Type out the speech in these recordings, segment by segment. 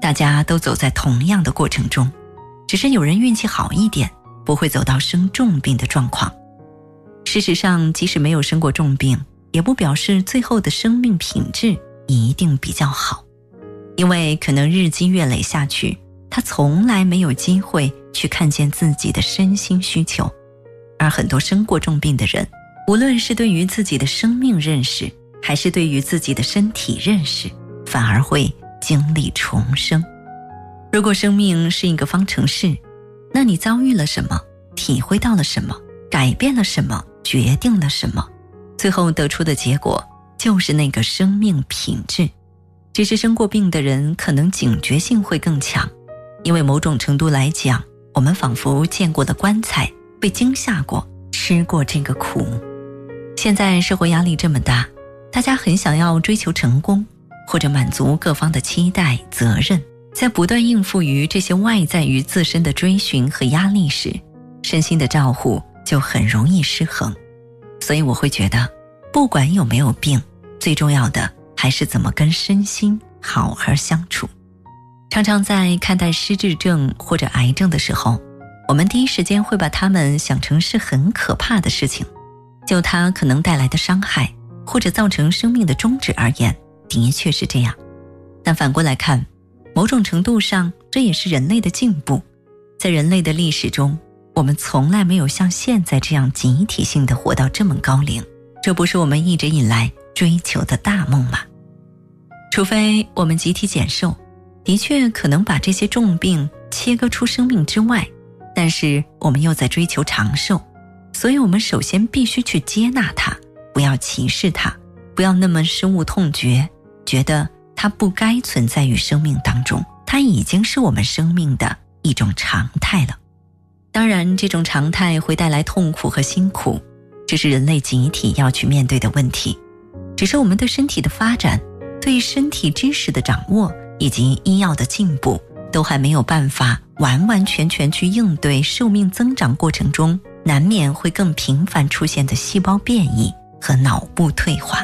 大家都走在同样的过程中，只是有人运气好一点，不会走到生重病的状况。事实上，即使没有生过重病，也不表示最后的生命品质一定比较好，因为可能日积月累下去，他从来没有机会去看见自己的身心需求。而很多生过重病的人，无论是对于自己的生命认识，还是对于自己的身体认识，反而会经历重生。如果生命是一个方程式，那你遭遇了什么，体会到了什么，改变了什么，决定了什么，最后得出的结果就是那个生命品质。只是生过病的人可能警觉性会更强，因为某种程度来讲，我们仿佛见过了棺材，被惊吓过，吃过这个苦。现在社会压力这么大，大家很想要追求成功，或者满足各方的期待、责任，在不断应付于这些外在于自身的追寻和压力时，身心的照护就很容易失衡。所以我会觉得，不管有没有病，最重要的还是怎么跟身心好好相处。常常在看待失智症或者癌症的时候，我们第一时间会把它们想成是很可怕的事情，就它可能带来的伤害或者造成生命的终止而言，的确是这样。但反过来看，某种程度上这也是人类的进步。在人类的历史中，我们从来没有像现在这样集体性的活到这么高龄，这不是我们一直以来追求的大梦吗？除非我们集体减寿，的确可能把这些重病切割出生命之外，但是我们又在追求长寿，所以我们首先必须去接纳它，不要歧视它，不要那么深恶痛绝，觉得它不该存在于生命当中，它已经是我们生命的一种常态了。当然，这种常态会带来痛苦和辛苦，这是人类集体要去面对的问题。只是我们对身体的发展，对身体知识的掌握，以及医药的进步，都还没有办法完完全全去应对寿命增长过程中难免会更频繁出现的细胞变异和脑部退化。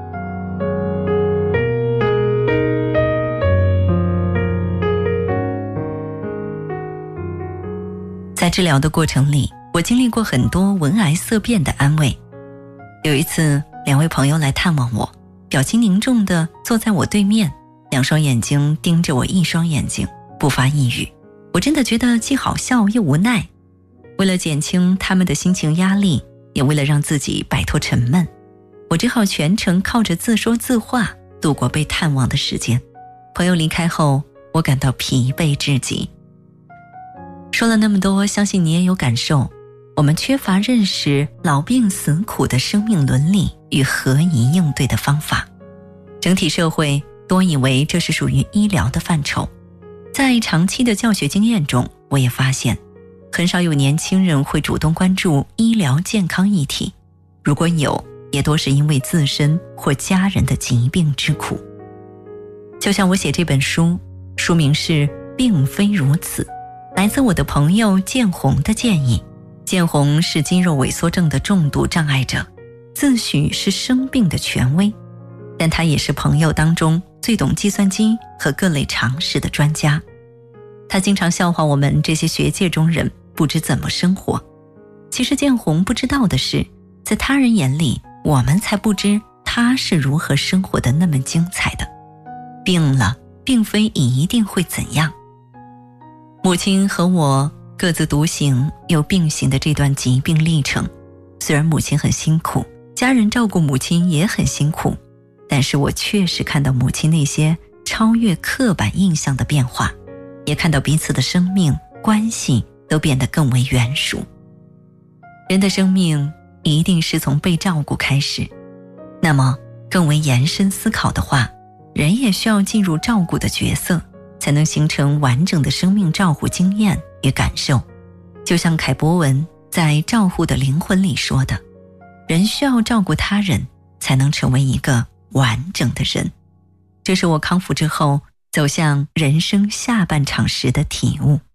在治疗的过程里，我经历过很多闻癌色变的安慰。有一次，2位朋友来探望我，表情凝重地坐在我对面，2双眼睛盯着我1双眼睛，不发一语。我真的觉得既好笑又无奈。为了减轻他们的心情压力，也为了让自己摆脱沉闷，我只好全程靠着自说自话度过被探望的时间。朋友离开后，我感到疲惫至极。说了那么多，相信你也有感受，我们缺乏认识老病死苦的生命伦理与合宜应对的方法。整体社会多以为这是属于医疗的范畴。在长期的教学经验中，我也发现很少有年轻人会主动关注医疗健康议题，如果有，也多是因为自身或家人的疾病之苦。就像我写这本书，书名是《并非如此》，来自我的朋友建红的建议。建红是肌肉萎缩症的重度障碍者，自诩是生病的权威，但他也是朋友当中最懂计算机和各类常识的专家。他经常笑话我们这些学界中人不知怎么生活。其实建红不知道的是，在他人眼里，我们才不知他是如何生活的那么精彩的。病了，并非一定会怎样。母亲和我各自独行又并行的这段疾病历程，虽然母亲很辛苦，家人照顾母亲也很辛苦，但是我确实看到母亲那些超越刻板印象的变化，也看到彼此的生命关系都变得更为圆熟。人的生命一定是从被照顾开始，那么更为延伸思考的话，人也需要进入照顾的角色，才能形成完整的生命照护经验与感受。就像凯博文在《照护的灵魂》里说的，人需要照顾他人，才能成为一个完整的人。这是我康复之后走向人生下半场时的体悟。